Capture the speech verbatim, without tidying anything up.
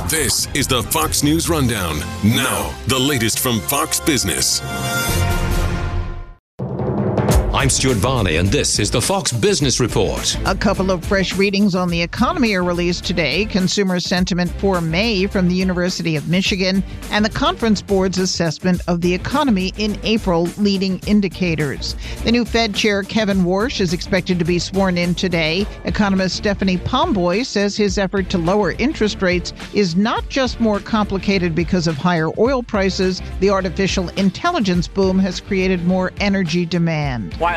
This is the Fox News Rundown. Now, the latest from Fox Business. I'm Stuart Varney, and this is the Fox Business Report. A couple of fresh readings on the economy are released today. Consumer sentiment for May from the University of Michigan and the Conference Board's assessment of the economy in April leading indicators. The new Fed Chair Kevin Warsh is expected to be sworn in today. Economist Stephanie Pomboy says his effort to lower interest rates is not just more complicated because of higher oil prices. The artificial intelligence boom has created more energy demand.